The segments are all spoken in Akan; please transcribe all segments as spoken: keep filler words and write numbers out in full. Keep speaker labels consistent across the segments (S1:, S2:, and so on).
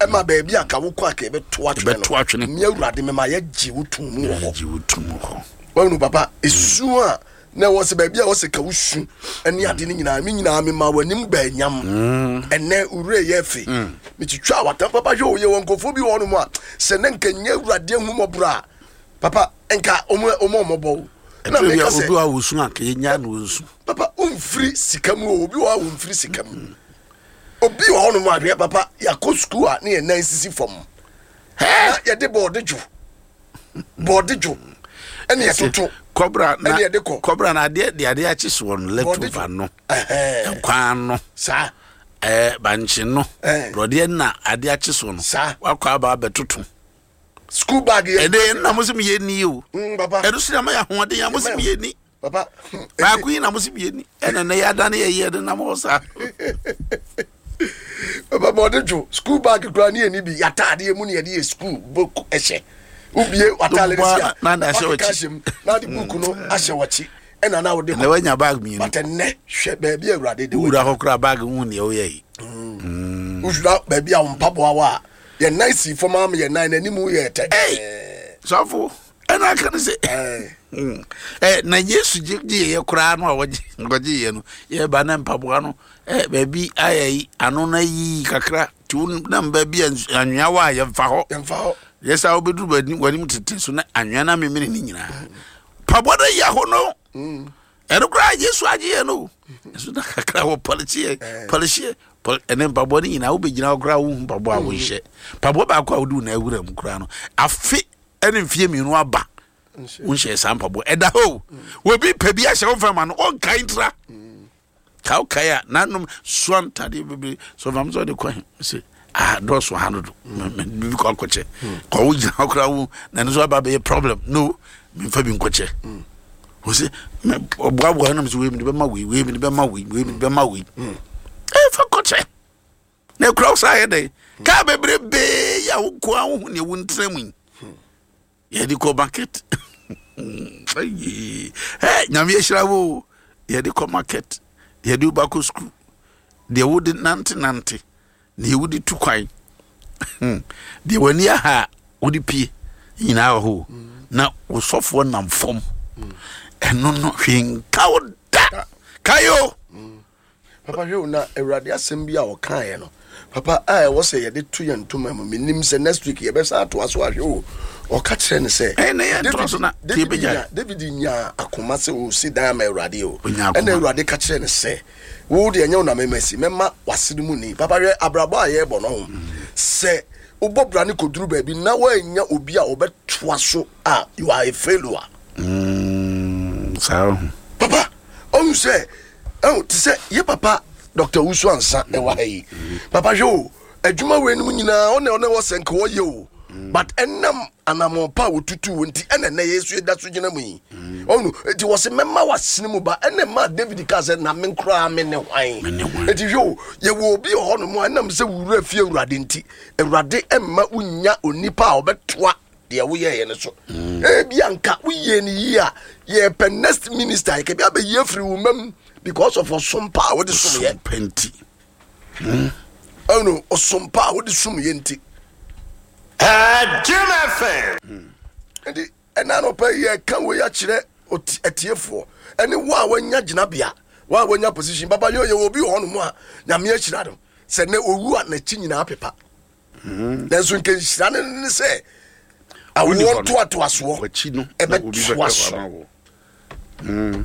S1: ema baby aka wo kwa ka be to atwe me awurade me ma ye gi wotum mu ho
S2: gi wotum ho
S1: wonu papa esu a na wo se baby a wo se ka wusu ene ade ni nyina me nyina me ma wanim ba nyam ene ure ye fe me twitwa wata papa hwe oye won kofo bi wonu mu a se ne nka nya awurade hu mobra papa enka omo omo omobo
S2: na me ka se obi wa wusu aka nya na wusu
S1: papa umfiri sikamu obi wa umfiri sikamu obi wa honu mu adwe papa yakọ school a ne nan sisi fom he ya de bodejo bodejo ene ya toto
S2: kobra na kobra na de de ade achi so no left no eh kwan no
S1: sa
S2: eh banchi no brode na ade achi so no wakọ aba betoto
S1: school bag ye
S2: ede na musim ye ni o
S1: papa
S2: edu sira ma ya ho de ya musim ye ni
S1: papa
S2: ba ku na musim ye ni ene na ya dane ye ye de na mo sa
S1: Baba bodejo school bag kura ni eni bi yatade emu ne ye school book ehye ubie watale sia
S2: na na ahye wachi
S1: na de book no ahye wachi ena na wo de
S2: na wanya bag mi ni
S1: batenne hwe ba bia awurade de
S2: wura hokura bag hu ne o ye
S1: mm usura ba bia mpabo awa ye nice for mama ye nine animu ye te
S2: sofo ena kan se eh na Yesu ji ye kura no a waji ngoji ye no ye ba na mpabo no eh baby ayi anu na yi kakra tu na baby anwa wa ye fa ho
S1: ye fa ho
S2: yes a obedu bani wani mutete so na anwa na memene ni nyina paboda ya ho no mm ero kra Yesu aje ye no so na kakra wo policie policie ene paboda nyina wo begina kra wo pabo a wo hye pabo ba kwa wodu na awura mu kra no afi ene mfie mienu aba unhye sampa bo eda ho wo bi pa bi ahye wo fama no on kan tra ka kaya nanum swanta de bibi so vam so de kwa se ah dos one hundred me ko koche ko wo jina kra wo na no so aba be problem no me fa bi nkoche wo se me obuabu na me so we me be ma we we me be ma we we me be ma we eh fa koche na kra sa ye de ka bebre be ya wo ko awu ne wo ntramu ye di ko market ayi eh nyame yeshira wo ye di ko market ye di ba ko school de wo di nante nante ne wo di tukwan de wani aha wo di pie nyina ho na wo sofo nam fom eno no hwenka wo da kayo
S1: papa hwe na awurade asem bi a wo kan ye no papa I was say ye to yan to my minim say next week ye be sa to aso ahwe o o ka kire ne say
S2: eh na ye to so na tie be ja
S1: David nya akoma se o si dan ma awurade o e na awurade ka kire ne say wo de nya na memasi mema wasede mu ni papa hwe abrabo a ye bo no say obobra ne koduru ba bi na wa nya obi a obeto aso a you are a failure
S2: mm so
S1: papa o say oh to say ye papa Doctor Usu ansa e wa yi papa jo adwuma we nim nyina one one wo senke wo ye o but enam anamo pa wotutu wonti ene na Yesu da so gina mu yi onu eti wo se memma wasene mu ba ene ma David ka se na men kra me ne hwan eti jo ye wo obi ho no mu enam se wura fie awurade nti awurade emma unya onipa a obetoa de wo ye ye ne so e bia nka wo ye ni yi a ye pe next minister ke bia be ye free wo mam because of some power the sum ye
S2: penti
S1: hmm oh no some power the sum ye nti
S3: ah Jim F M
S1: enti ena no pa ye kan we ya kire etiefo eni wo a wanya gina bia wo a wanya position baba yo ye obi ho no mu a nyame a kira do se ne owu a na chi nyina apepa hmm denso nke kira ne se I want to to aso
S2: wachi no
S1: ebe twaso
S2: hmm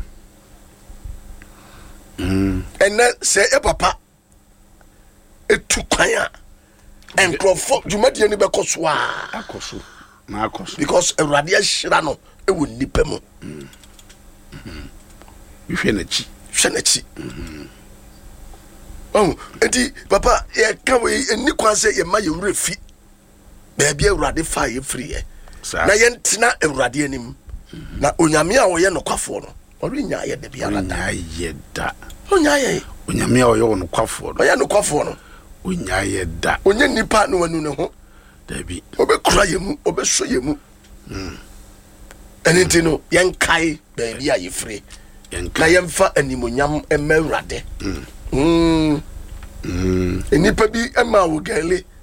S1: Mm. And then say e papa etu kwan a enkrofo dwumadi ani be koso a
S2: akoso na akoso
S1: because awurade ahira no e wo nipa mu
S2: mm mhm hwe na chi
S1: hwe na chi mhm oh enti papa ye ka we eni kwan say ye ma ye wura fi ba bia awurade fa ye free e na ye ntina awurade anim na onyame a wo ye nokwafo no ori nya ye de bia
S2: na ye da
S1: onya ye
S2: onyame a wo ye nokwafo no
S1: oya nokwafo no
S2: onya ye da
S1: onye nipa no wanu ne ho
S2: da bi
S1: obekura ye mu obeso ye mu mm eniti no yenkai ba bia ye free yenkai na yemfa animonyam emawurade mm mm mm enipa bi ema wo gale